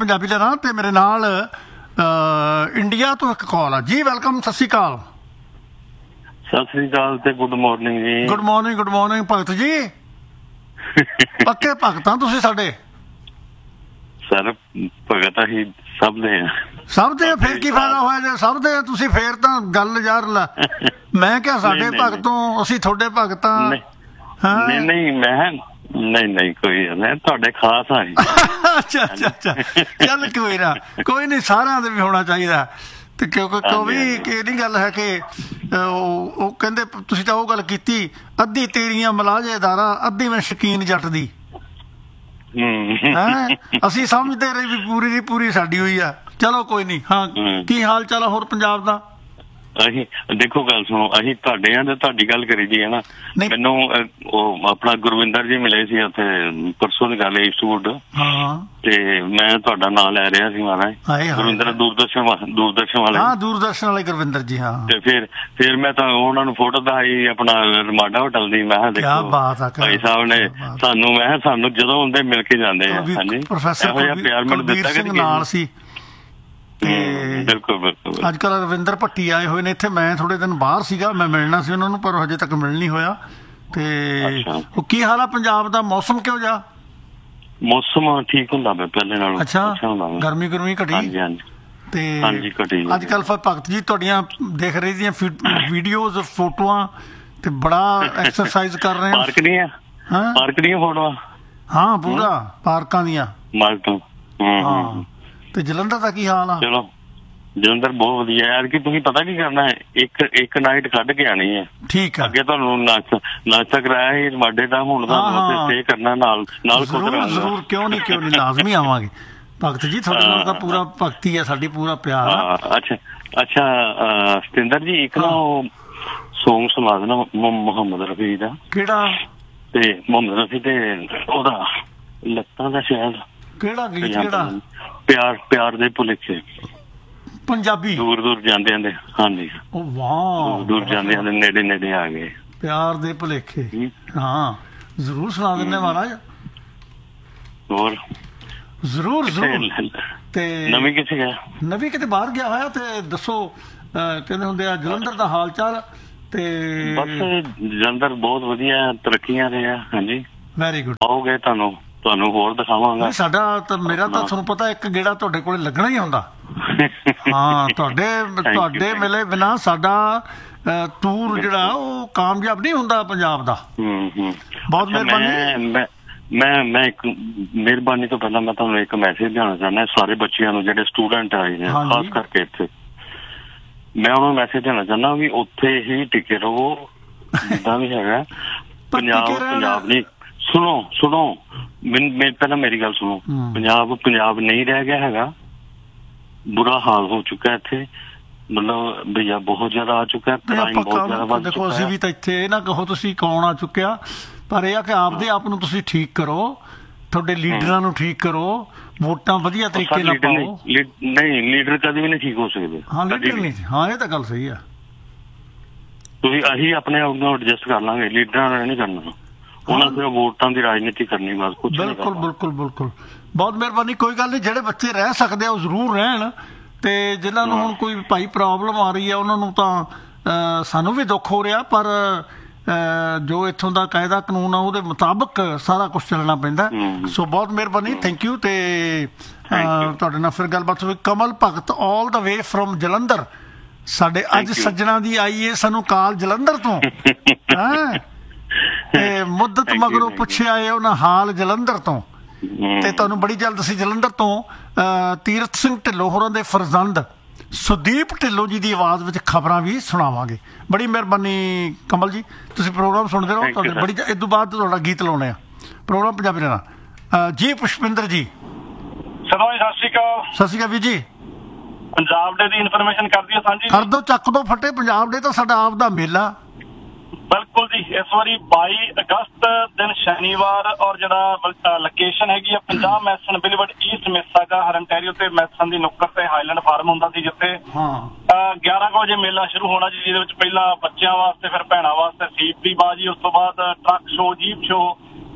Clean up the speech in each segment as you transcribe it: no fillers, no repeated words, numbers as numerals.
ਪੰਜਾਬੀ ਲਹਿਰਾਂ ਤੇ ਮੇਰੇ ਨਾਲ ਇੰਡੀਆ ਤੋਂ ਇੱਕ ਕਾਲ ਆ ਜੀ। ਵੈਲਕਮ, ਸਤਿ ਸ਼੍ਰੀ ਅਕਾਲ। ਸਤਿ ਸ੍ਰੀ ਅਕਾਲ ਤੇ ਗੁੱਡ ਮਾਰਨਿੰਗ ਜੀ। Good morning Bhagat ji. ਪੱਕੇ ਭਗਤਾਂ ਤੁਸੀਂ ਸਾਡੇ। ਸਰ ਭਗਤ ਅਸੀਂ ਸਭ ਦੇ ਆ। ਸਭ ਦੇ ਫਿਰ ਕੀ ਫਾਇਦਾ ਹੋਇਆ ਜੇ ਸਭ ਦੇ ਤੁਸੀਂ ਫੇਰ ਤਾਂ ਗੱਲ ਯਾਰ ਲਾ। ਮੈਂ ਕਿਹਾ ਸਾਡੇ ਭਗਤੋਂ ਅਸੀਂ ਤੁਹਾਡੇ ਭਗਤਾਂ। ਨਹੀਂ ਮੈਂ ਨਹੀਂ ਕੋਈ ਨਹੀਂ ਤੁਹਾਡੇ ਖਾਸ ਆ ਜੀ। ਅੱਛਾ ਚੱਲ ਕੋਈ ਨਹੀਂ ਸਾਰਿਆਂ ਦੇ ਵੀ ਹੋਣਾ ਚਾਹੀਦਾ। ਤੇ ਕਿਉਂਕਿ ਕੋਈ ਇਹ ਨਹੀਂ ਗੱਲ ਹੈ ਕਿ ਉਹ ਕਹਿੰਦੇ ਤੁਸੀਂ ਤਾਂ ਉਹ ਗੱਲ ਕੀਤੀ ਅੱਧੀ ਤੇਰੀਆਂ ਮਲਾਜੇਦਾਰਾਂ ਅੱਧੀ ਮੈਂ ਸ਼ਕੀਨ ਜੱਟ ਦੀ। ਅਸੀਂ ਸਮਝਦੇ ਰਹੇ ਵੀ ਪੂਰੀ ਦੀ ਪੂਰੀ ਸਾਡੀ ਹੋਈ ਆ। ਚਲੋ ਕੋਈ ਨਹੀਂ। ਹਾਂ ਕੀ ਹਾਲ ਚਾਲ ਆ ਹੋਰ ਪੰਜਾਬ ਦਾ? ਅਸੀਂ ਦੇਖੋ ਗੱਲ ਸੁਣੋ, ਅਸੀਂ ਤੁਹਾਡੇ ਆ ਤੇ ਤੁਹਾਡੀ ਗੱਲ ਕਰੀ ਦੀ ਹੈ ਨਾ। ਮੈਨੂੰ ਉਹ ਆਪਣਾ ਗੁਰਵਿੰਦਰ ਜੀ ਮਿਲੇ ਸੀ ਉੱਥੇ ਪਰਸੋਂ ਦੀ ਗੱਲ ਈਸਟਵੁੱਡ ਤੇ ਮੈਂ ਤੁਹਾਡਾ ਨਾਂ ਲੈ ਰਿਹਾ ਸੀ ਮਹਾਰਾਜ ਗੁਰਵਿੰਦਰ ਦੂਰਦਰਸ਼ਨ ਵਾਲੇ। ਹਾਂ ਦੂਰਦਰਸ਼ਨ ਵਾਲੇ ਗੁਰਵਿੰਦਰ ਜੀ। ਹਾਂ ਤੇ ਫਿਰ ਮੈਂ ਤਾਂ ਉਹਨਾਂ ਨੂੰ ਫੋਟੋ ਦਿਖਾਈ ਆਪਣਾ ਰਮਾਡਾ ਹੋਟਲ ਦੀ। ਮੈਂ ਕਿਹਾ ਦੇਖੋ ਭਾਈ ਸਾਹਿਬ ਨੇ ਸਾਨੂੰ ਜਦੋਂ ਹੁੰਦੇ ਮਿਲ ਕੇ ਜਾਂਦੇ ਆ। ਹਾਂਜੀ ਇਹੋ ਜਿਹਾ ਪਿਆਰ ਮੈਨੂੰ ਦਿੱਤਾ ਕਿ ਨਾਲ ਸੀ। ਬਿਲਕੁਲ ਅੱਜ ਕੱਲ ਰਵਿੰਦਰ ਭੱਟੀ ਆਏ ਹੋਏ ਨੇ ਇੱਥੇ। ਮੈਂ ਥੋੜੇ ਦਿਨ ਬਾਹਰ ਸੀਗਾ, ਮੈਂ ਮਿਲਣਾ ਸੀ ਉਹਨਾਂ ਨੂੰ ਪਰ ਹਜੇ ਤੱਕ ਮਿਲ ਨਹੀਂ ਹੋਇਆ। ਤੇ ਉਹ ਕੀ ਹਾਲ ਆ ਪੰਜਾਬ ਦਾ? ਮੌਸਮ ਕਿਹੋ ਜਿਹਾ? ਮੌਸਮ ਠੀਕ ਹੁੰਦਾ ਪਹਿਲੇ ਨਾਲੋਂ। ਅੱਛਾ ਗਰਮੀ ਘਟੀ ਤੇ ਅੱਜ ਕੱਲ ਭਗਤ ਜੀ ਤੁਹਾਡੀਆਂ ਦੇਖ ਰਹੀ ਦੀਆਂ ਵੀਡੀਓਜ਼ ਫੋਟੋਆਂ ਤੇ ਬੜਾ ਐਕਸਰਸਾਈਜ਼ ਕਰ ਰਹੇ ਪਾਰਕ ਦੀਆਂ ਫੋਟੋਆਂ। ਹਾਂ ਪੂਰਾ ਪਾਰਕਾਂ ਦੀਆਂ। ਹਾਂ ਤੇ ਜਲੰਧਰ ਦਾ ਕੀ ਹਾਲ ਆ? ਚਲੋ ਜਲੰਧਰ ਬਹੁਤ ਵਧੀਆ ਯਾਰ। ਕਿ ਤੁਸੀਂ ਪਤਾ ਕੀ ਕਰਨਾ ਹੈ, ਇੱਕ ਨਾਈਟ ਕੱਢ ਕੇ ਆਣੀ ਹੈ। ਠੀਕ ਹੈ। ਅੱਗੇ ਤੁਹਾਨੂੰ ਨਾਸ਼ਤਾ ਕਰਾਇਆ ਸੀ ਰਮਾਡੇ ਦਾ, ਹੁਣ ਤੁਹਾਨੂੰ ਸਟੇ ਕਰਨਾ ਨਾਲ ਜ਼ਰੂਰ। ਕਿਉਂ ਨਹੀਂ ਲਾਜ਼ਮੀ ਆਵਾਂਗੇ ਭਗਤ ਜੀ। ਤੁਹਾਡੇ ਨਾਲ ਤਾਂ ਪੂਰਾ ਭਗਤੀ ਹੈ ਸਾਡੀ, ਪੂਰਾ ਪਿਆਰ ਆ। ਅੱਛਾ ਸਤਿੰਦਰ ਜੀ ਇੱਕ ਨਾ ਉਹ ਸੌਂਗ ਸੁਣਾ ਦੇਣਾ ਮੁਹੰਮਦ ਰਫੀ ਦਾ। ਕਿਹੜਾ? ਤੇ ਮੁਹੰਮਦ ਰਫੀ ਤੇ ਉਹਦਾ ਲੱਤਾਂ ਦਾ ਸ਼ਾਇਦ ਕਿਹੜਾ ਗੀਤ? ਕਿਹੜਾ? ਪਿਆਰ ਦੇ ਭੁਲੇਖੇ ਪੰਜਾਬੀ। ਦੂਰ ਜਾਂਦੇ ਆਂਦੇ। ਹਾਂਜੀ ਵਾਹ ਦੂਰ ਜਾਂਦੇ ਆਂਦੇ ਨੇੜੇ ਆ ਗਏ। ਪਿਆਰ ਦੇ ਭੁਲੇਖੇ। ਹਾਂ ਜ਼ਰੂਰ ਸੁਣਾ ਦਿੰਦੇ ਮਹਾਰਾਜ। ਹੋਰ ਜ਼ਰੂਰ ਤੇ ਨਵੀਂ ਕਿਤੇ ਬਾਹਰ ਗਿਆ ਹੋਇਆ ਤੇ ਦੱਸੋ ਕਹਿੰਦੇ ਹੁੰਦੇ ਆ ਜਲੰਧਰ ਦਾ ਹਾਲ ਚਾਲ? ਤੇ ਬਸ ਜਲੰਧਰ ਬਹੁਤ ਵਧੀਆ ਤਰੱਕੀਆਂ ਰਿਹਾ। ਹਾਂਜੀ ਵੈਰੀ ਗੁੱਡ। ਆਓਗੇ ਤੁਹਾਨੂੰ ਹੋਰ ਦਿਖਾਵਾਂਗਾ। ਸਾਡਾ ਤਾਂ ਮੇਰਾ ਤਾਂ ਤੁਹਾਨੂੰ ਪਤਾ ਇੱਕ ਗੇੜਾ ਤੁਹਾਡੇ ਕੋਲ ਲੱਗਣਾ ਹੀ ਹੁੰਦਾ। ਹਾਂ ਤੁਹਾਡੇ ਮਿਲੇ ਬਿਨਾਂ ਸਾਡਾ ਟੂਰ ਜਿਹੜਾ ਉਹ ਕਾਮਯਾਬ ਨਹੀਂ ਹੁੰਦਾ ਪੰਜਾਬ ਦਾ। ਬਹੁਤ ਮਿਹਰਬਾਨੀ। ਮੈਂ ਇੱਕ ਮਿਹਰਬਾਨੀ ਤੋਂ ਪਹਿਲਾਂ ਮੈਂ ਤੁਹਾਨੂੰ ਇੱਕ ਮੈਸੇਜ ਦੇਣਾ ਚਾਹੁੰਦਾ ਸਾਰੇ ਬੱਚਿਆਂ ਨੂੰ ਜਿਹੜੇ ਸਟੂਡੈਂਟ ਆਏ ਨੇ ਖਾਸ ਕਰਕੇ ਇੱਥੇ। ਮੈਂ ਉਹਨਾਂ ਨੂੰ ਮੈਸੇਜ ਦੇਣਾ ਚਾਹੁੰਦਾ ਵੀ ਉੱਥੇ ਹੀ ਟਿਕੇ ਰਹੋ ਜਿੱਦਾਂ ਵੀ ਹੈਗਾ। ਪੰਜਾਬ ਨਹੀਂ ਸੁਣੋ ਪਹਿਲਾਂ ਮੇਰੀ ਗੱਲ ਸੁਣੋ। ਪੰਜਾਬ ਨਹੀਂ ਰਹਿ ਗਿਆ ਹੈਗਾ। ਬੁਰਾ ਹਾਲ ਹੋ ਚੁੱਕਾ ਇੱਥੇ। ਮਤਲਬ ਭਈਆ ਬਹੁਤ ਜ਼ਿਆਦਾ ਆ ਚੁੱਕਾ। ਕ੍ਰਾਈਮ ਬਹੁਤ ਜ਼ਿਆਦਾ ਵੱਧ ਚੁੱਕਾ। ਦੇਖੋ ਅਸੀਂ ਵੀ ਤਾਂ ਇੱਥੇ ਨਾ ਕਹੋ ਤੁਸੀਂ ਕੌਣ ਆ ਚੁੱਕਿਆ, ਪਰ ਇਹ ਆ ਕਿ ਆਪਦੇ ਆਪ ਨੂੰ ਤੁਸੀਂ ਠੀਕ ਕਰੋ, ਤੁਹਾਡੇ ਲੀਡਰਾਂ ਨੂੰ ਠੀਕ ਕਰੋ, ਵੋਟਾਂ ਵਧੀਆ ਤਰੀਕੇ ਨਾਲ ਪਾਓ। ਨਹੀਂ ਲੀਡਰ ਕਦੇ ਵੀ ਨਹੀਂ ਠੀਕ ਹੋ ਸਕਦੇ। ਹਾਂ ਲੀਡਰ ਨਹੀਂ। ਹਾਂ ਇਹ ਤਾਂ ਗੱਲ ਸਹੀ ਆ। ਅਸੀਂ ਆਪਣੇ ਆਪ ਨੂੰ ਐਡਜਸਟ ਕਰ ਲਾਂਗੇ, ਲੀਡਰਾਂ ਨੇ ਨਹੀਂ ਕਰਨਾ। ਉਹਨਾਂ ਨੇ ਵੋਟਾਂ ਦੀ ਰਾਜਨੀਤੀ ਕਰਨੀ ਬਸ। ਕੁਛ ਬਿਲਕੁਲ ਬਹੁਤ ਮਿਹਰਬਾਨੀ। ਕੋਈ ਗੱਲ ਨਹੀਂ, ਜਿਹੜੇ ਬੱਚੇ ਰਹਿ ਸਕਦੇ ਆ ਉਹ ਜ਼ਰੂਰ ਰਹਿਣ। ਤੇ ਜਿਹਨਾਂ ਨੂੰ ਹੁਣ ਕੋਈ ਭਾਈ ਪ੍ਰੋਬਲਮ ਆ ਰਹੀ ਹੈ ਉਹਨਾਂ ਨੂੰ ਤਾਂ ਸਾਨੂੰ ਵੀ ਦੁੱਖ ਹੋ ਰਿਹਾ, ਪਰ ਜੋ ਇੱਥੋਂ ਦਾ ਕਾਇਦਾ ਕਾਨੂੰਨ ਆ ਉਹਦੇ ਮੁਤਾਬਕ ਸਾਰਾ ਕੁਛ ਚੱਲਣਾ ਪੈਂਦਾ। ਸੋ ਬਹੁਤ ਮਿਹਰਬਾਨੀ, ਥੈਂਕ ਯੂ। ਤੇ ਤੁਹਾਡੇ ਨਾਲ ਫਿਰ ਗੱਲਬਾਤ ਹੋਈ। ਕਮਲ ਭਗਤ ਆਲ ਦਾ ਵੇ ਫਰੋਮ ਜਲੰਧਰ ਸਾਡੇ ਅੱਜ ਸੱਜਣਾ ਦੀ ਆਈ ਹੈ ਸਾਨੂੰ ਕਾਲ ਜਲੰਧਰ ਤੋਂ। ਤੇ ਮੁੱਦਤ ਮਗਰੋਂ ਪੁੱਛਿਆ ਹੈ ਉਹਨਾਂ ਹਾਲ ਜਲੰਧਰ ਤੋਂ। ਤੇ ਤੁਹਾਨੂੰ ਬੜੀ ਜਲਦ ਅਸੀਂ ਜਲੰਧਰ ਤੋਂ ਤੀਰਥ ਸਿੰਘ ਢਿੱਲੋਂ ਹੋਰਾਂ ਦੇ ਫਰਜ਼ੰਦ ਸੁਦੀਪ ਢਿੱਲੋਂ ਜੀ ਦੀ ਆਵਾਜ਼ ਵਿੱਚ ਖਬਰਾਂ ਵੀ ਸੁਣਾਵਾਂਗੇ। ਬੜੀ ਮਿਹਰਬਾਨੀ ਕਮਲ ਜੀ। ਤੁਸੀਂ ਪ੍ਰੋਗਰਾਮ ਸੁਣਦੇ ਰਹੋ। ਤੁਹਾਡੇ ਬੜੀ ਇਸ ਤੋਂ ਬਾਅਦ ਤੁਹਾਡਾ ਗੀਤ ਲਾਉਣੇ ਆ ਪ੍ਰੋਗਰਾਮ ਪੰਜਾਬੀ ਨਾਲ। ਜੀ ਪੁਸ਼ਪਿੰਦਰ ਜੀ ਸਤਿ ਸ਼੍ਰੀ ਅਕਾਲ ਵੀਰ ਜੀ। ਪੰਜਾਬ ਡੇ ਦੀ ਇਨਫੋਰਮੇਸ਼ਨ ਕਰਦੀ ਹੈ ਸਾਂਝੀ ਕਰ ਦੋ, ਚੱਕ ਦੋ ਫੱਟੇ। ਪੰਜਾਬ ਡੇ ਤਾਂ ਸਾਡਾ ਆਪ ਦਾ ਮੇਲਾ। ਬਿਲਕੁਲ ਜੀ। ਇਸ ਵਾਰੀ 22 ਅਗਸਤ ਦਿਨ ਸ਼ਨੀਵਾਰ ਔਰ ਜਿਹੜਾ ਲੋਕੇਸ਼ਨ ਹੈਗੀ ਆ 50 ਮੈਸਨ ਬਿਲਵਰਡ ਈਸਟ ਮਿਸਾਗਾ ਹਰਨਟੈਰੀਓ ਤੇ ਮੈਸਨ ਦੀ ਨੁੱਕਰ ਤੇ ਹਾਈਲੈਂਡ ਫਾਰਮ ਹੁੰਦਾ ਸੀ, ਜਿੱਥੇ 11 ਵਜੇ ਮੇਲਾ ਸ਼ੁਰੂ ਹੋਣਾ ਜੀ, ਜਿਹਦੇ ਵਿੱਚ ਪਹਿਲਾਂ ਬੱਚਿਆਂ ਵਾਸਤੇ, ਫਿਰ ਭੈਣਾਂ ਵਾਸਤੇ ਸੀਪ ਦੀ ਬਾਜੀ, ਉਸ ਤੋਂ ਬਾਅਦ ਟਰੱਕ ਸ਼ੋ, ਜੀਪ ਸ਼ੋ,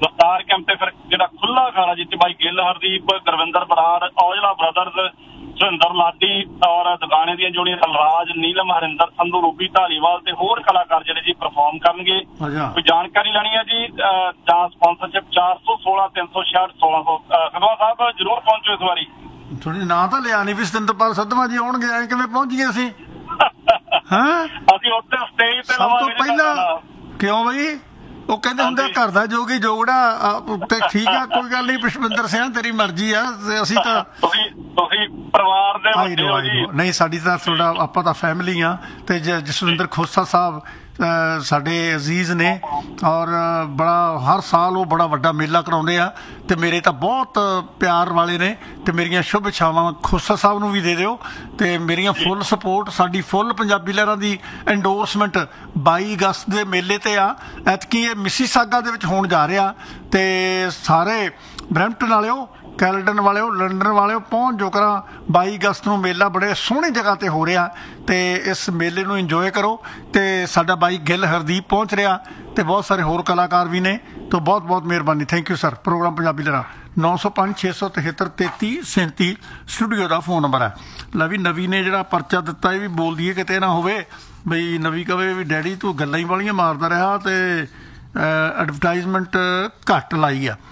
ਦਸਤਾਰ ਕੈਂਪ ਤੇ ਫਿਰ ਜਿਹੜਾ ਖੁੱਲਾ ਅਖਾੜਾ ਜਿੱਥੇ ਬਾਈ ਗਿੱਲ, ਹਰਦੀਪ, ਗੁਰਵਿੰਦਰ ਬਰਾੜ, ਔਜਲਾ ਬ੍ਰਦਰਜ਼, ਸੁਰਿੰਦਰ ਲਾਡੀ ਔਰ ਦੁਕਾਨੇ ਦੀਆਂ ਜੋੜੀਆਂ ਰਾਜ, ਨੀਲਮ, ਹਰਿੰਦਰ ਸੰਧੂ, ਰੂਬੀ ਢਾਲੀਵਾਲ ਤੇ ਹੋਰ ਕਲਾਕਾਰ ਜਿਹੜੇ ਜੀ ਪਰਫਾਰਮ ਕਰਨਗੇ। ਕੋਈ ਜਾਣਕਾਰੀ ਲੈਣੀ ਹੈ ਜੀ ਜਾਂ ਸਪਾਂਸਰਸ਼ਿਪ 416 366 1600। ਸਦਵਾ ਸਾਹਿਬ ਜਰੂਰ ਪਹੁੰਚੋ ਇਸ ਵਾਰੀ। ਥੋੜੀ ਨਾਂ ਤਾਂ ਲਿਆ ਨਹੀਂ ਵੀ ਸਤਿੰਦਰਪਾਲ ਸੱਧਵਾਂ ਜੀ ਆਉਣਗੇ, ਐ ਕਿਵੇਂ ਪਹੁੰਚ ਗਏ ਅਸੀਂ? ਅਸੀਂ ਉੱਥੇ ਸਟੇਜ ਤੇ ਸਭ ਤੋਂ ਪਹਿਲਾਂ ਕਿਉਂ ਬਈ ਉਹ ਕਹਿੰਦੇ ਹੁੰਦੇ ਘਰ ਦਾ ਜੋਗੀ ਜੋਗੜਾ ਤੇ ਠੀਕ ਆ, ਕੋਈ ਗੱਲ ਨਹੀਂ ਪੁਸ਼ਪਿੰਦਰ ਸਿੰਘ ਤੇਰੀ ਮਰਜ਼ੀ ਆ, ਅਸੀਂ ਤਾਂ ਤੁਸੀਂ ਪਰਿਵਾਰ ਦੇ ਵੱਡੇ ਹੋ ਜੀ। ਨਹੀਂ ਸਾਡੀ ਤਾਂ ਥੋੜਾ ਆਪਾਂ ਤਾਂ ਫੈਮਿਲੀ ਆ। ਤੇ ਜਸਵਿੰਦਰ ਖੋਸਾ ਸਾਹਿਬ ਸਾਡੇ ਅਜ਼ੀਜ਼ ਨੇ ਔਰ ਬੜਾ ਹਰ ਸਾਲ ਉਹ ਬੜਾ ਵੱਡਾ ਮੇਲਾ ਕਰਾਉਂਦੇ ਆ ਤੇ ਮੇਰੇ ਤਾਂ ਬਹੁਤ ਪਿਆਰ ਵਾਲੇ ਨੇ ਤੇ ਮੇਰੀਆਂ ਸ਼ੁਭ ਇੱਛਾਵਾਂ ਖੋਸਾ ਸਾਹਿਬ ਨੂੰ ਵੀ ਦੇ ਦਿਓ ਤੇ ਮੇਰੀਆਂ ਫੁੱਲ ਸਪੋਰਟ, ਸਾਡੀ ਫੁੱਲ ਪੰਜਾਬੀ ਲਹਿਰਾਂ ਦੀ ਐਂਡੋਰਸਮੈਂਟ 22 ਅਗਸਤ ਦੇ ਮੇਲੇ ਤੇ ਆ। ਐਤਕੀ ਇਹ ਮਿਸੀਸਾਗਾ ਦੇ ਵਿੱਚ ਹੋਣ ਜਾ ਰਿਹਾ ਤੇ ਸਾਰੇ ਬਰੈਂਪਟਨ ਵਾਲਿਓ, ਕੈਲਡਨ ਵਾਲਿਓ, ਲੰਡਨ ਵਾਲਿਓ ਪਹੁੰਚ ਜੋ ਕਰਾਂ। 22 ਅਗਸਤ ਨੂੰ ਮੇਲਾ ਬੜੇ ਸੋਹਣੀ ਜਗ੍ਹਾ ਤੇ ਹੋ ਰਿਹਾ ਤੇ ਇਸ ਮੇਲੇ ਨੂੰ ਇੰਜੋਏ ਕਰੋ। ਤੇ ਸਾਡਾ ਬਾਈ ਗਿੱਲ, ਹਰਦੀਪ ਪਹੁੰਚ ਰਿਹਾ ਤੇ ਬਹੁਤ ਸਾਰੇ ਹੋਰ ਕਲਾਕਾਰ ਵੀ ਨੇ। ਤਾਂ ਬਹੁਤ ਬਹੁਤ ਮਿਹਰਬਾਨੀ, thank you sir. Programme Punjabi ਲਹਿਰਾਂ 905 673 3337 ਸਟੂਡੀਓ ਦਾ ਫੋਨ ਨੰਬਰ ਹੈ। ਲਵੀ ਨਵੀ ਨੇ ਜਿਹੜਾ ਪਰਚਾ ਦਿੱਤਾ ਇਹ ਵੀ ਬੋਲ ਦਈਏ ਕਿਤੇ ਨਾ ਹੋਵੇ ਬਈ ਨਵੀ ਕਵੇ ਵੀ ਡੈਡੀ ਤੂੰ ਗੱਲਾਂ ਹੀ ਵਾਲੀਆਂ ਮਾਰਦਾ ਰਿਹਾ ਤੇ ਐਡਵਰਟਾਈਜ਼ਮੈਂਟ ਘੱਟ ਲਾਈ ਆ।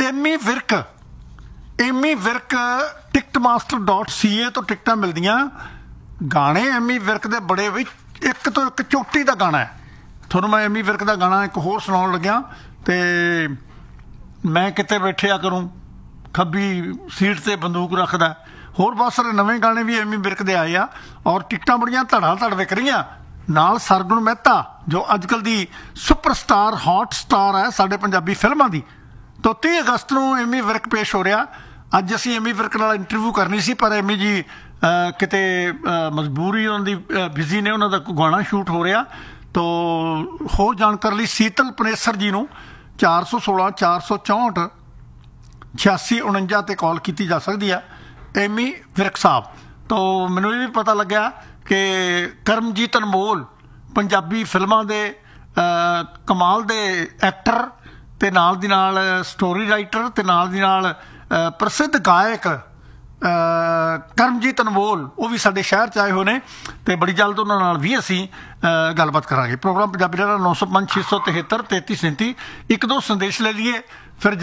ਐਮੀ ਵਿਰਕ ticketmaster.ca ਤੋਂ ਟਿਕਟਾਂ ਮਿਲਦੀਆਂ। ਗਾਣੇ ਐਮੀ ਵਿਰਕ ਦੇ ਬੜੇ ਵੀ ਇੱਕ ਤੋਂ ਇੱਕ ਚੋਟੀ ਦਾ ਗਾਣਾ ਹੈ। ਤੁਹਾਨੂੰ ਮੈਂ ਐਮੀ ਵਿਰਕ ਦਾ ਗਾਣਾ ਇੱਕ ਹੋਰ ਸੁਣਾਉਣ ਲੱਗਿਆ ਤੇ ਮੈਂ ਕਿਤੇ ਬੈਠਿਆ ਕਰੂੰ, ਖੱਬੀ ਸੀਟ ਤੇ ਬੰਦੂਕ ਰੱਖਦਾ, ਹੋਰ ਬਹੁਤ ਸਾਰੇ ਨਵੇਂ ਗਾਣੇ ਵੀ ਐਮੀ ਵਿਰਕ ਦੇ ਆਏ ਆ ਔਰ ਟਿਕਟਾਂ ਬੜੀਆਂ ਧੜਾ ਧੜ ਵਿਕ ਰਹੀਆਂ। ਨਾਲ ਸਰਗੁਣ ਮਹਿਤਾ ਜੋ ਅੱਜ ਕੱਲ੍ਹ ਦੀ ਸੁਪਰਸਟਾਰ ਹੌਟ ਸਟਾਰ ਹੈ ਸਾਡੇ ਪੰਜਾਬੀ ਫਿਲਮਾਂ ਦੀ। ਤਾਂ 30 ਅਗਸਤ ਨੂੰ ਐਮੀ ਵਿਰਕ ਪੇਸ਼ ਹੋ ਰਿਹਾ। ਅੱਜ ਅਸੀਂ ਐਮੀ ਵਿਰਕ ਨਾਲ ਇੰਟਰਵਿਊ ਕਰਨੀ ਸੀ ਪਰ ਐਮੀ ਜੀ ਕਿਤੇ ਮਜਬੂਰੀ ਉਹਨਾਂ ਦੀ ਬਿਜ਼ੀ ਨੇ, ਉਹਨਾਂ ਦਾ ਗਾਣਾ ਸ਼ੂਟ ਹੋ ਰਿਹਾ। ਤਾਂ ਹੋਰ ਜਾਣਕਾਰੀ ਲਈ ਸੀਤਲ ਪਨੇਸਰ ਜੀ ਨੂੰ 416 464 8649 ਤੇ ਕਾਲ ਕੀਤੀ ਜਾ ਸਕਦੀ ਆ। ਐਮੀ ਵਿਰਕ ਸਾਹਿਬ ਤਾਂ ਮੈਨੂੰ ਇਹ ਵੀ ਪਤਾ ਲੱਗਿਆ ਕਿ ਕਰਮਜੀਤ ਅਨਮੋਲ ਪੰਜਾਬੀ ਫਿਲਮਾਂ ਦੇ ਕਮਾਲ ਦੇ ਐਕਟਰ ਤੇ ਨਾਲ ਦੀ ਨਾਲ ਸਟੋਰੀ ਰਾਈਟਰ ਤੇ ਨਾਲ ਦੀ ਨਾਲ ਪ੍ਰਸਿੱਧ ਗਾਇਕ ਕਰਮਜੀਤ ਅਨਮੋਲ ਉਹ ਵੀ ਸਾਡੇ ਸ਼ਹਿਰ 'ਚ ਆਏ ਹੋਏ ਨੇ ਤੇ ਬੜੀ ਜਲਦ ਉਹਨਾਂ ਨਾਲ ਵੀ ਅਸੀਂ ਗੱਲਬਾਤ ਕਰਾਂਗੇ। ਪ੍ਰੋਗਰਾਮ ਪੰਜਾਬੀ ਲਹਿਰਾਂ 905 673 3337। ਇੱਕ ਦੋ ਸੰਦੇਸ਼ ਲੈ ਲਈਏ।